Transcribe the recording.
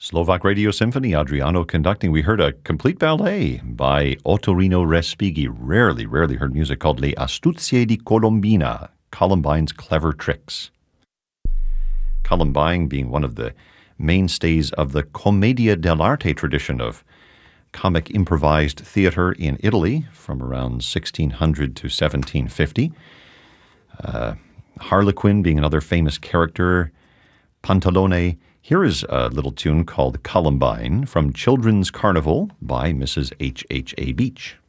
Slovak Radio Symphony, Adriano conducting. We heard a complete ballet by Ottorino Respighi. Rarely heard music called Le Astuzie di Colombina, Columbine's Clever Tricks. Columbine being one of the mainstays of the commedia dell'arte tradition of comic improvised theater in Italy from around 1600 to 1750. Harlequin being another famous character. Pantalone. Here is a little tune called Columbine from Children's Carnival by Mrs. H.H.A. Beach.